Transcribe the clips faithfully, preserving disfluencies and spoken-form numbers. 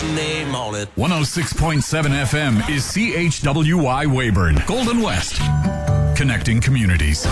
his name on it. one oh six point seven F M is C H W Y Weyburn, Golden West, connecting communities.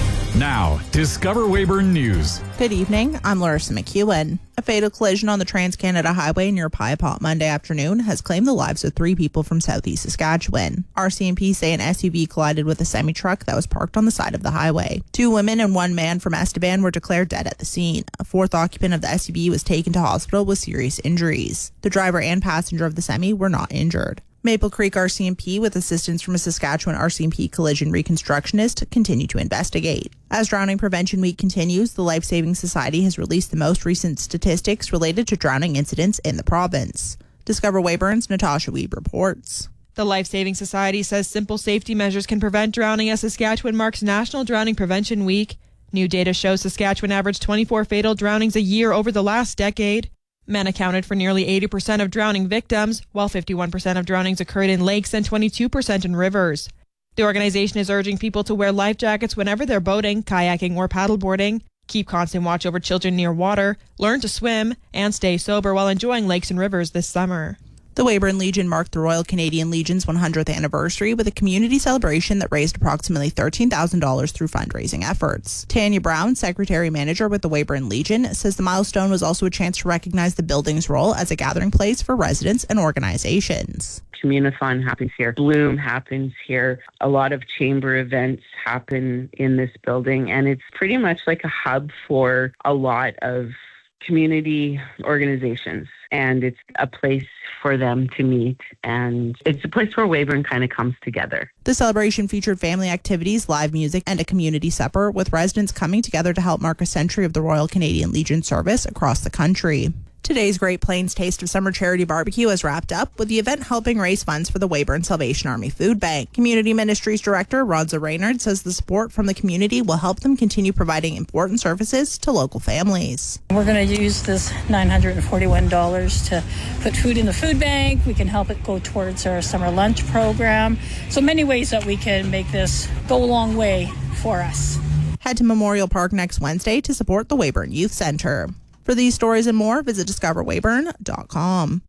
Now, Discover Weyburn News. Good evening, I'm Larissa McEwen. A fatal collision on the Trans-Canada Highway near Piapot Monday afternoon has claimed the lives of three people from southeast Saskatchewan. R C M P say an S U V collided with a semi-truck that was parked on the side of the highway. Two women and one man from Estevan were declared dead at the scene. A fourth occupant of the S U V was taken to hospital with serious injuries. The driver and passenger of the semi were not injured. Maple Creek R C M P, with assistance from a Saskatchewan R C M P collision reconstructionist, continue to investigate. As Drowning Prevention Week continues, the Life Saving Society has released the most recent statistics related to drowning incidents in the province. Discover Weyburn's Natasha Weeb reports. The Life Saving Society says simple safety measures can prevent drowning as Saskatchewan marks National Drowning Prevention Week. New data shows Saskatchewan averaged twenty-four fatal drownings a year over the last decade. Men accounted for nearly eighty percent of drowning victims, while fifty-one percent of drownings occurred in lakes and twenty-two percent in rivers. The organization is urging people to wear life jackets whenever they're boating, kayaking, or paddleboarding, keep constant watch over children near water, learn to swim, and stay sober while enjoying lakes and rivers this summer. The Weyburn Legion marked the Royal Canadian Legion's one hundredth anniversary with a community celebration that raised approximately thirteen thousand dollars through fundraising efforts. Tanya Brown, Secretary-Manager with the Weyburn Legion, says the milestone was also a chance to recognize the building's role as a gathering place for residents and organizations. Communathon happens here. Bloom happens here. A lot of chamber events happen in this building, and it's pretty much like a hub for a lot of community organizations. And it's a place for them to meet, and it's a place where Weyburn kind of comes together. The celebration featured family activities, live music, and a community supper, with residents coming together to help mark a century of the Royal Canadian Legion service across the country. Today's Great Plains Taste of Summer Charity Barbecue has wrapped up, with the event helping raise funds for the Weyburn Salvation Army Food Bank. Community Ministries Director Ronza Reynard says the support from the community will help them continue providing important services to local families. We're going to use this nine hundred forty-one dollars to put food in the food bank. We can help it go towards our summer lunch program. So many ways that we can make this go a long way for us. Head to Memorial Park next Wednesday to support the Weyburn Youth Centre. For these stories and more, visit discover weyburn dot com.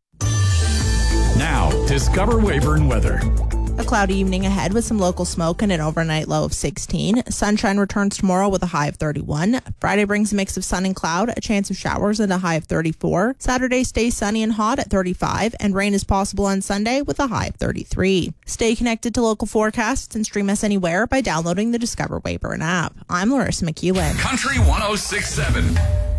Now, Discover Weyburn weather. A cloudy evening ahead with some local smoke and an overnight low of sixteen. Sunshine returns tomorrow with a high of thirty-one. Friday brings a mix of sun and cloud, a chance of showers and a high of thirty-four. Saturday stays sunny and hot at thirty-five, and rain is possible on Sunday with a high of thirty-three. Stay connected to local forecasts and stream us anywhere by downloading the Discover Weyburn app. I'm Larissa McEwen. Country one oh six point seven.